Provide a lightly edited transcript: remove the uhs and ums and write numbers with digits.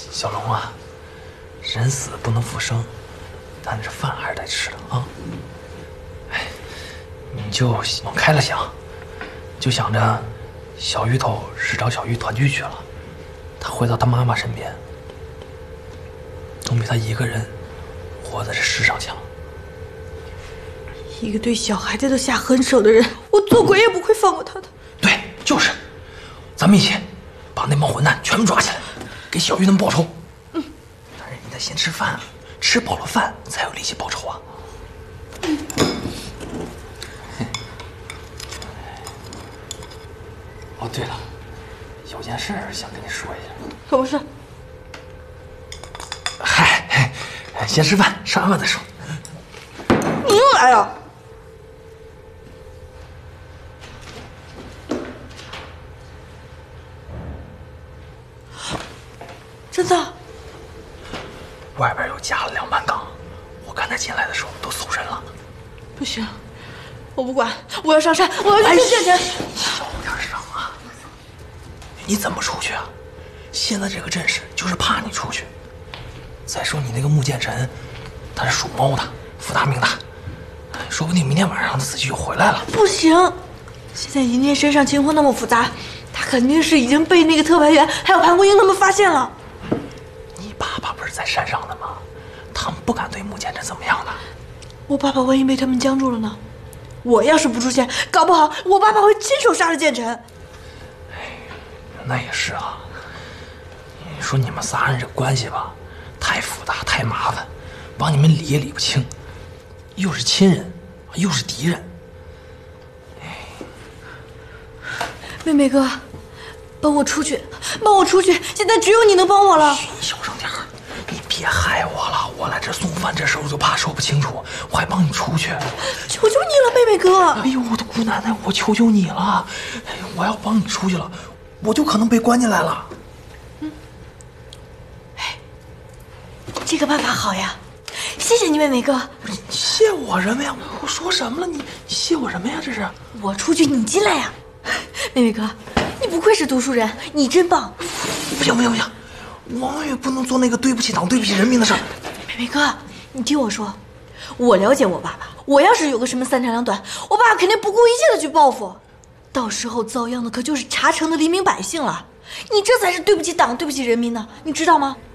小龙啊，人死不能复生，但是饭还是得吃的啊。哎，你就往开了想，就想着小芋头是找小玉团聚去了，他回到他妈妈身边，总比他一个人活在这世上强。 一个对小孩子都下狠手的人，我做鬼也不会放过他的。 对，就是，咱们一起把那帮混蛋全部抓起来，给小玉他们报仇。但是你得先吃饭啊，吃饱了饭才有力气报仇啊。哦，对了，有件事想跟你说一下。 什么事？ 嗨，先吃饭，吃完饭再说。 你又来了。真的？ 外边又加了2班岗，我刚才进来的时候都搜人了。 不行，我不管，我要上山，我要去见见。 小点声啊！你怎么出去啊？现在这个阵势就是怕你出去。再说你那个穆剑臣，他是属猫的，福大命大，说不定明天晚上他自己就回来了。 不行，现在银剑身上情况那么复杂，他肯定是已经被那个特派员还有潘国英他们发现了。 你爸爸不是在山上的吗？他们不敢对穆剑臣怎么样的。 我爸爸万一被他们僵住了呢？我要是不出现，搞不好我爸爸会亲手杀了剑臣。 那也是啊。你说你们仨人这关系吧，太复杂太麻烦，帮你们理也理不清，又是亲人，又是敌人。 妹妹哥，帮我出去，帮我出去！现在只有你能帮我了。 你小声点儿，你别害我了。我来这送饭，这时候就怕说不清楚，我还帮你出去。 求求你了，妹妹哥！ 哎呦，我的姑奶奶，我求求你了！哎呦，我要帮你出去了，我就可能被关进来了。 这个办法好呀，谢谢你，妹妹哥。 不是你谢我什么呀？我说什么了？你谢我什么呀？这是我出去，你进来呀。妹妹哥，你不愧是读书人，你真棒。 不行不行不行，我们也不能做那个对不起党、对不起人民的事儿。 妹妹哥，你听我说，我了解我爸爸，我要是有个什么3长2短，我爸爸肯定不顾一切的去报复，到时候遭殃的可就是茶城的黎民百姓了。你这才是对不起党、对不起人民呢，你知道吗？